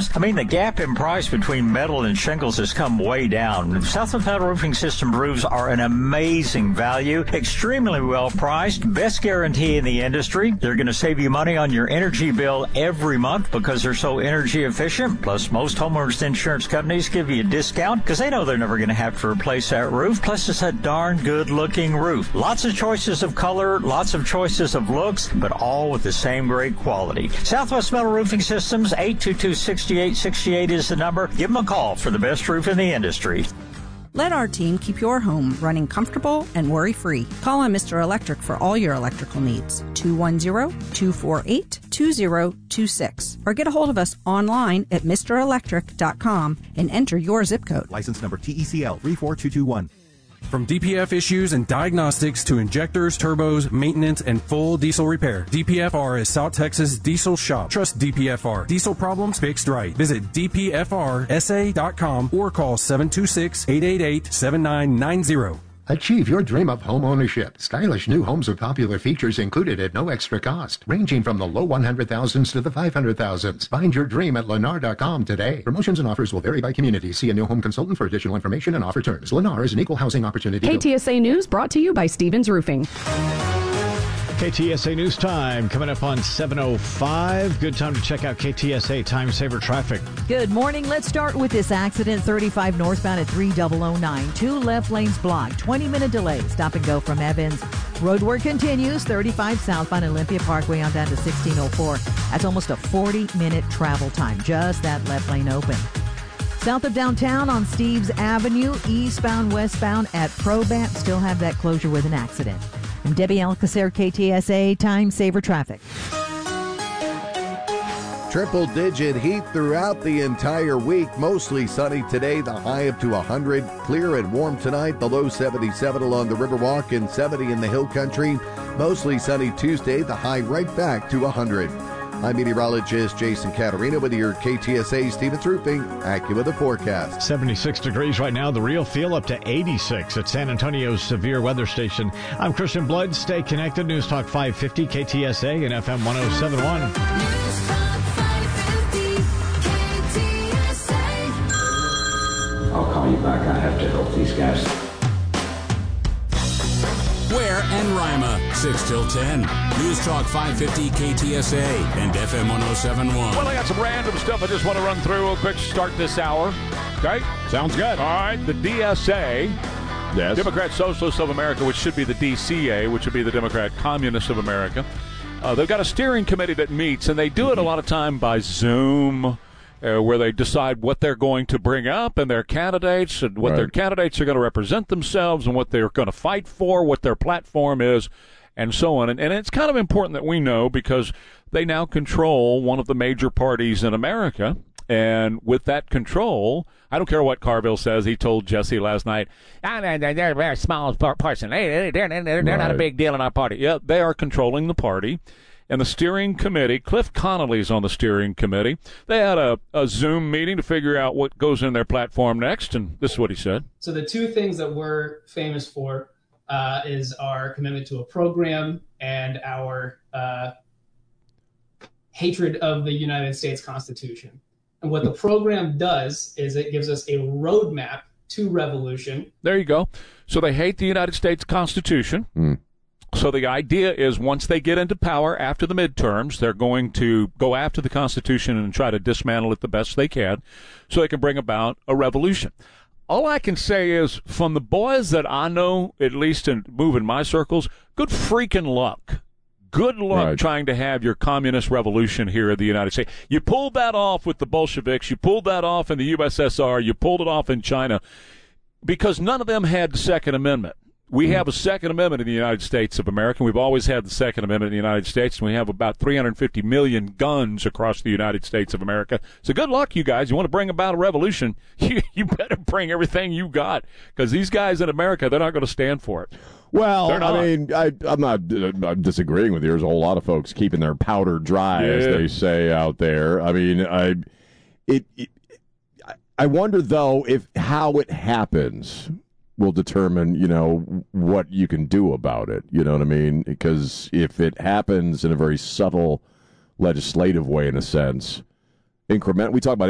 I mean, the gap in price between metal and shingles has come way down. Southwest Metal Roofing System roofs are an amazing value, extremely well priced, best guarantee in the industry. They're going to save you money on your energy bill every month because they're so energy efficient. Plus, most homeowners insurance companies give you a discount because they know they're never going to have to replace that roof. Plus, it's a darn good looking roof. Lots of choices of color, lots of choices of looks, but all with the same great quality. Southwest Metal Roofing Systems, 822-6868 is the number. Give them a call for the best roof in the industry. Let our team keep your home running comfortable and worry-free. Call on Mr. Electric for all your electrical needs. 210-248-2026. Or get a hold of us online at mrelectric.com and enter your zip code. License number TECL 34221. From DPF issues and diagnostics to injectors, turbos, maintenance, and full diesel repair, DPFR is South Texas Diesel Shop. Trust DPFR. Diesel problems fixed right. Visit dpfrsa.com or call 726-888-7990. Achieve your dream of home ownership. Stylish new homes with popular features included at no extra cost, ranging from the low 100,000s to the 500,000s. Find your dream at Lennar.com today. Promotions and offers will vary by community. See a new home consultant for additional information and offer terms. Lennar is an equal housing opportunity. KTSA News brought to you by Stevens Roofing. KTSA News Time coming up on 7:05. Good time to check out KTSA Time Saver Traffic. Good morning. Let's start with this accident. 35 northbound at 3009. 2 left lanes blocked. 20-minute delay. Stop and go from Evans. Road work continues. 35 southbound Olympia Parkway on down to 1604. That's almost a 40-minute travel time. Just that left lane open. South of downtown on Steves Avenue, eastbound, westbound at Probat. Still have that closure with an accident. I'm Debbie Alcacer, KTSA Time Saver Traffic. Triple-digit heat throughout the entire week. Mostly sunny today, the high up to 100. Clear and warm tonight, the low 77 along the Riverwalk and 70 in the Hill Country. Mostly sunny Tuesday, the high right back to 100. I'm meteorologist Jason Caterina with your KTSA Stevens Roofing AccuWeather forecast. 76 degrees right now. The real feel up to 86 at San Antonio's severe weather station. I'm Christian Blood. Stay connected. News Talk 550 KTSA and FM 1071. News Talk 550 KTSA. I'll call you back. I have to help these guys. Ware and Rima, 6 till 10. News Talk 550 KTSA and FM 1071. Well, I got some random stuff I just want to run through real quick to start this hour. Okay? Sounds good. All right, the DSA, yes. Democrat Socialists of America, which should be the DCA, which would be the Democrat Communists of America. They've got a steering committee that meets, and they do it a lot of time by Zoom, where they decide what they're going to bring up and their candidates and what their candidates are going to represent themselves and what they're going to fight for, what their platform is, and so on. And it's kind of important that we know because they now control one of the major parties in America. And with that control, I don't care what Carville says. He told Jesse last night, they're a very small person. They're not a big deal in our party. Yeah, they are controlling the party. And the steering committee, Cliff Connolly's on the steering committee. They had a Zoom meeting to figure out what goes in their platform next, and this is what he said. So the two things that we're famous for is our commitment to a program and our hatred of the United States Constitution. And what the program does is it gives us a roadmap to revolution. There you go. So they hate the United States Constitution. So the idea is once they get into power after the midterms, they're going to go after the Constitution and try to dismantle it the best they can so they can bring about a revolution. All I can say is from the boys that I know, at least in moving my circles, good freaking luck. Good luck trying to have your communist revolution here in the United States. You pulled that off with the Bolsheviks. You pulled that off in the USSR. You pulled it off in China because none of them had the Second Amendment. We have a Second Amendment in the United States of America. We've always had the Second Amendment in the United States, and we have about 350 million guns across the United States of America. So good luck, you guys. You want to bring about a revolution, you better bring everything you got, because these guys in America, they're not going to stand for it. Well, I mean, I'm not disagreeing with you. There's a whole lot of folks keeping their powder dry, as they say out there. I mean, I wonder, though, if how it happens will determine, what you can do about it. You know what I mean? Because if it happens in a very subtle legislative way, in a sense, we talk about